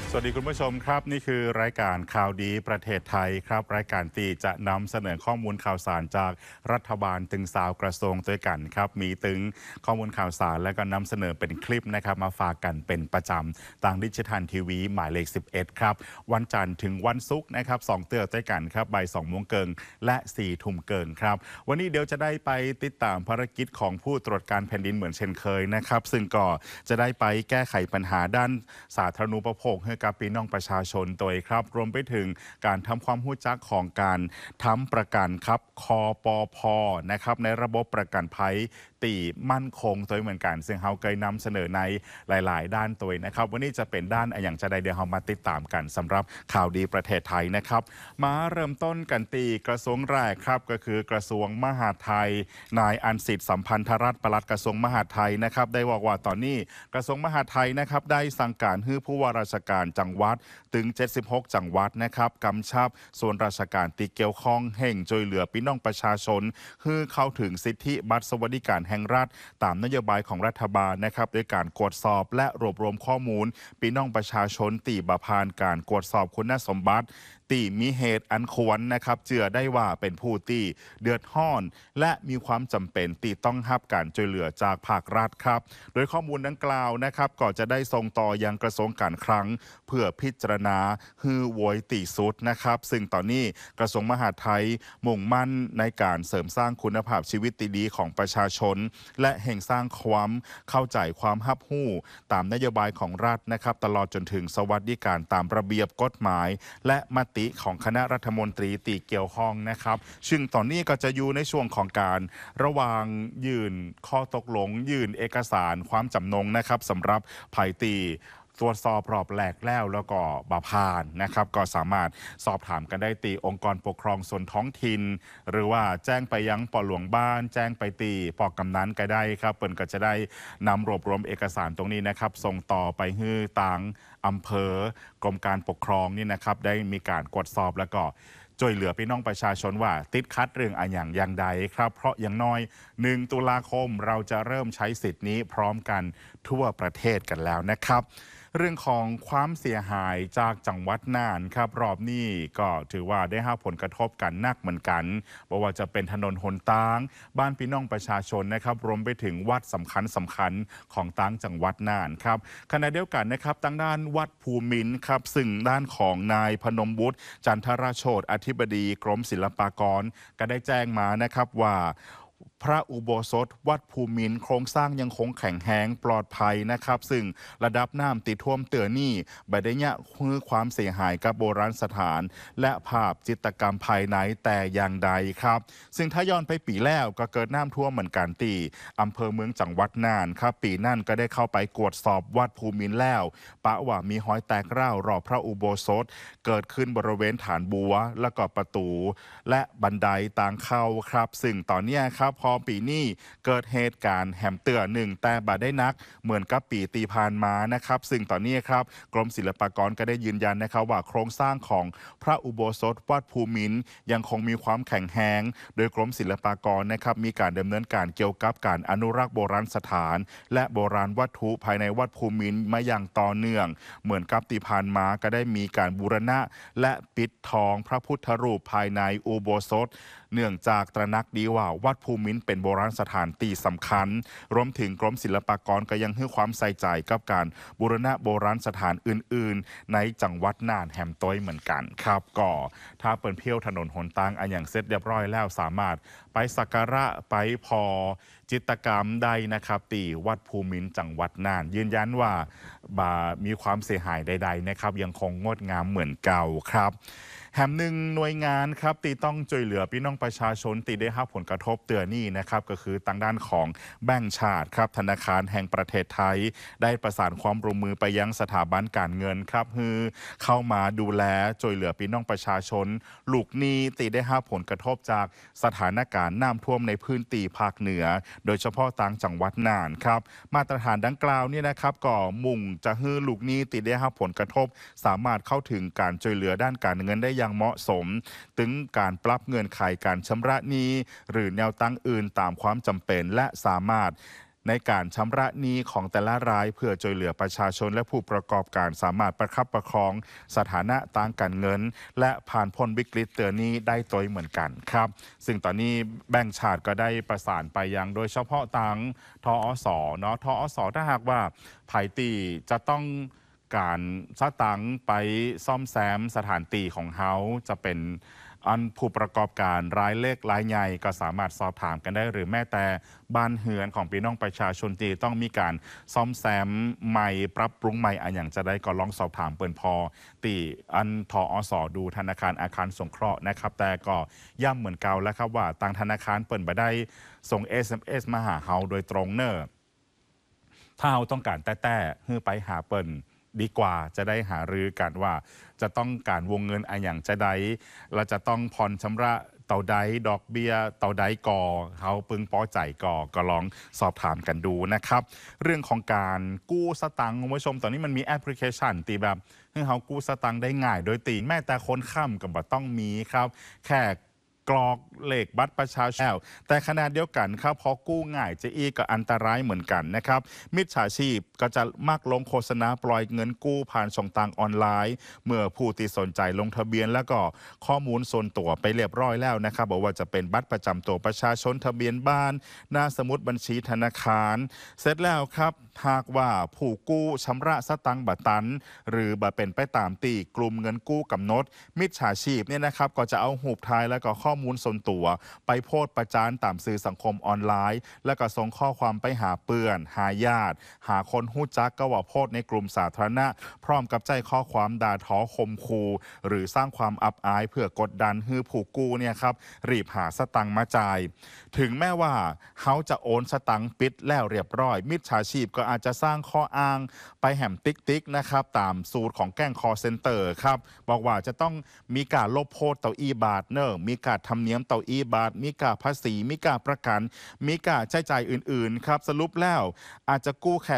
สวัสดีคุณผู้ชมครับนี่คือรายการข่าวดีประเทศไทยครับรายการตีจะนำเสนอข้อมูลข่าวสารจากรัฐบาลถึงสาวกระทรวงด้วยกันครับมีถึงข้อมูลข่าวสารและก็นำเสนอเป็นคลิปนะครับมาฝากกันเป็นประจำทางดิจิทัลทีวีหมายเลข11ครับวันจันทร์ถึงวันศุกร์นะครับ2เตือนด้วยกันครับบ่าย2 โมงเกิงและ4 ทุ่มเกิงครับวันนี้เดี๋ยวจะได้ไปติดตามภารกิจของผู้ตรวจการแผ่นดินเหมือนเช่นเคยนะครับซึ่งก็จะได้ไปแก้ไขปัญหาด้านสาธารณูปโภคให้กับพี่น้องประชาชนโดยครับรวมไปถึงการทำความรู้จักของการทำประกันครับคอปพนะครับในระบบประกันภัยตีมั่นคงตัวเหมือนกันซึ่งเราเคยนำเสนอในหลายๆ ด้านตัวนะครับวันนี้จะเป็นด้านอย่างจะได้เดี๋ยวเรามาติดตามกันสำหรับข่าวดีประเทศไทยนะครับมาเริ่มต้นกันตีกระทรวงแรกครับก็คือกระทรวงมหาดไทยนายอันสิทธิ์สัมพันธรัตน์ปลัดกระทรวงมหาดไทยนะครับได้บอกว่าตอนนี้กระทรวงมหาดไทยนะครับได้สั่งการให้ผู้ว่าราชการจังหวัดถึง76จังหวัดนะครับกำชับส่วนราชการที่เกี่ยวข้องแห่งช่วยเหลือพี่น้องประชาชนให้เข้าถึงสิทธิบัตรสวัสดิการแห่งรัฐตามนโยบายของรัฐบาลนะครับด้วยการตรวจสอบและรวบรวมข้อมูลพี่น้องประชาชนตีบผ่านการตรวจสอบคุณสมบัติตีมีเหตุอันควรนะครับเจือได้ว่าเป็นผู้ตีเดือดร้อนและมีความจำเป็นตีต้องรับการช่วยเหลือจากภาครัฐครับโดยข้อมูลดังกล่าวนะครับก็จะได้ส่งต่อยังกระทรวงการคลังเพื่อพิจารณาฮือโวยตีสุดนะครับซึ่งตอนนี้กระทรวงมหาดไทยมุ่งมั่นในการเสริมสร้างคุณภาพชีวิตดีของประชาชนและแห่งสร้างความเข้าใจความฮับหู้ตามนโยบายของรัฐนะครับตลอดจนถึงสวัสดิการตามระเบียบกฎหมายและมติของคณะรัฐมนตรีตีเกี่ยวข้องนะครับซึ่งตอนนี้ก็จะอยู่ในช่วงของการระหว่างยื่นข้อตกลงยื่นเอกสารความจำนงนะครับสำหรับภายตีตรวจสอบรอบแรกแล้วก็บาพานนะครับก็สามารถสอบถามกันได้ตีองค์กรปกครองส่วนท้องถิ่นหรือว่าแจ้งไปยังปหลวงบ้านแจ้งไปตีปกำนันก็ได้ครับเปิ่นก็จะได้นำรวบรวมเอกสารตรงนี้นะครับส่งต่อไปให้ต่างอำเภอกรมการปกครองนี่นะครับได้มีการตรวจสอบแล้วก็ช่วยเหลือพี่น้องประชาชนว่าติดคัดเรื่องอย่างใดครับเพราะอย่างน้อย1 ตุลาคมเราจะเริ่มใช้สิทธิ์นี้พร้อมกันทั่วประเทศกันแล้วนะครับเรื่องของความเสียหายจากจังหวัดน่านครับรอบนี้ก็ถือว่าได้รับผลกระทบกันนักเหมือนกันเพราะว่าจะเป็นถนนหนทางบ้านพี่น้องประชาชนนะครับรวมไปถึงวัดสำคัญของตั้งจังหวัดน่านครับขณะเดียวกันนะครับตั้งด้านวัดภูมินทร์ครับซึ่งด้านของนายพนมวุฒิจันทราโชติอธิบดีกรมศิลปากรก็ได้แจ้งมานะครับว่าพระอุโบสถวัดภูมินทร์โครงสร้างยังคงแข็งแรงปลอดภัยนะครับซึ่งระดับน้ำติดท่วมเตือนี่บัดได้เนี่ยคือความเสียหายกับโบราณสถานและภาพจิตรกรรมภายในแต่อย่างใดครับซึ่งถ้าย้อนไปปีแล้วก็เกิดน้ำท่วมเหมือนกันตีอำเภอเมืองจังหวัดน่านครับปีนั่นก็ได้เข้าไปตรวจสอบวัดภูมินทร์แล้วปะว่ามีหอยแตกร้าวรอบพระอุโบสถเกิดขึ้นบริเวณฐานบัวและก็ประตูและบันไดต่างเข้าครับซึ่งตอนนี้ครับพอปีนี้เกิดเหตุการณ์แหมเตือหนึ่งแต่บาได้นักเหมือนกับปีตีพานมานะครับซึ่งตอนนี้ครับกรมศิลปากรก็ได้ยืนยันนะครับว่าโครงสร้างของพระอุโบสถวัดภูมินทร์ยังคงมีความแข็งแรงโดยกรมศิลปากรนะครับมีการดำเนินการเกี่ยวกับการอนุรักษ์โบราณสถานและโบราณวัตถุภายในวัดภูมินทร์มาอย่างต่อเนื่องเหมือนกับตีพานมาก็ได้มีการบูรณะและปิดทองพระพุทธรูปภายในอุโบสถเนื่องจากตระหนักดีว่าวัดภูมินทร์เป็นโบราณสถานที่สำคัญรวมถึงกรมศิลปากรก็ยังให้ความใส่ใจกับการบูรณะโบราณสถานอื่นๆในจังหวัดน่านแฮมต้อยเหมือนกันครับก็ถ้าเปิดเพี้ยวถนนหนทางอย่างเสร็จเรียบร้อยแล้วสามารถไปสักการะไปพอจิตรกรรมได้นะครับตีวัดภูมินทร์จังหวัดน่านยืนยันว่ามีความเสียหายใดๆนะครับยังคงงดงามเหมือนเก่าครับแหมหนึ่งหน่วยงานครับตีต้องช่วยเหลือพี่น้องประชาชนตีได้รับผลกระทบเตือนนี่นะครับก็คือทางด้านของแบงก์ชาติครับธนาคารแห่งประเทศไทยได้ประสานความร่วมมือไปยังสถาบันการเงินครับคือเข้ามาดูแลช่วยเหลือพี่น้องประชาชนลูกหนี้ตีได้รับผลกระทบจากสถานการณ์น้ำท่วมในพื้นที่ภาคเหนือโดยเฉพาะต่างจังหวัดน่านครับมาตรฐานดังกล่าวนี่นะครับก็มุ่งจะให้ลูกหนี้ตีได้รับผลกระทบสามารถเข้าถึงการช่วยเหลือด้านการเงินได้อย่างเหมาะสมถึงการปรับเงื่อนไขการชำระหนี้หรือแนวตั้งอื่นตามความจำเป็นและสามารถในการชำระหนี้ของแต่ละรายเพื่อช่วยเหลือประชาชนและผู้ประกอบการสามารถประคับประคองสถานะทางการเงินและผ่านพ้นวิกฤตเตือนนี้ได้ตัวเหมือนกันครับซึ่งตอนนี้แบงก์ชาติก็ได้ประสานไปยังโดยเฉพาะทางทอสเนาะทอสถ้าหากว่าไผตีจะต้องการสตังค์ไปซ่อมแซมสถานตีของเฮาจะเป็นอันผู้ประกอบการรายเล็กรายใหญ่ก็สามารถสอบถามกันได้หรือแม้แต่บ้านเฮือนของพี่น้องประชาชนที่ต้องมีการซ่อมแซมใหม่ปรับปรุงใหม่อันอย่างจะได้ก็ลองสอบถามเปิ่นพอตีอันทอสดูธนาคารอาคารสงเคราะห์นะครับแต่ก็ย้ำเหมือนเก่าแล้วครับว่าต่างธนาคารเปิ่นไปได้ส่ง SMS มาหาเฮาโดยตรงเนอะถ้าเราต้องการแต่ฮือไปหาเปิ่นดีกว่าจะได้หารือกันว่าจะต้องการวงเงินอันอย่างจะได้เราจะต้องผ่อนชำระเต่าใดดอกเบี้ยเต่าใดก่อเขาปึงป้อใจก่อก็ลองสอบถามกันดูนะครับเรื่องของการกู้สตังค์คุณผู้ชมตอนนี้มันมีแอปพลิเคชันตีแบบให้เขากู้สตังค์ได้ง่ายโดยตีแม้แต่คนข้ามกับบ่ต้องมีครับแค่กรอกเลขบัตรประชาชนแต่ขณะเดียวกันครับพอกู้ง่ายจะอีกก็อันตรายเหมือนกันนะครับมิจฉาชีพก็จะมักลงโฆษณาปล่อยเงินกู้ผ่านช่องทางออนไลน์เมื่อผู้ที่สนใจลงทะเบียนแล้วก็ข้อมูลส่วนตัวไปเรียบร้อยแล้วนะครับบอกว่าจะเป็นบัตรประจำตัวประชาชนทะเบียนบ้านหน้าสมุดบัญชีธนาคารเสร็จแล้วครับหากว่าผู้กู้ชำระสตังค์บัตันหรือบ่เป็นไปตามตีกลุ่มเงินกู้กำหนดมิจฉาชีพเนี่ยนะครับก็จะเอาหูปถ่ายแล้วก็ข้อมูลส่วนตัวไปโพสต์ประจานตามสื่อสังคมออนไลน์แล้วก็ส่งข้อความไปหาเปื่อนหาญาติหาคนหู้จักก็ว่าโพสต์ในกลุ่มสาธารณะพร้อมกับใจข้อความด่าทอข่มขู่หรือสร้างความอับอายเพื่อกดดันให้ผู้กู้เนี่ยครับรีบหาสตังค์มาจ่ายถึงแม้ว่าเขาจะโอนสตังค์ปิดแล้วเรียบร้อยมิจฉาชีพก็อาจจะสร้างข้ออ้างไปแหมติ๊กนะครับตามสูตรของแก๊งคอเซ็นเตอร์ครับบอกว่าจะต้องมีการลบโพสต์เต่าอีบาทเนอร์มีการทำเนียมเต่าอีบาทมีการภาษีมีการประกันมีการใช้จ่ายอื่นๆครับสรุปแล้วอาจจะกู้แค่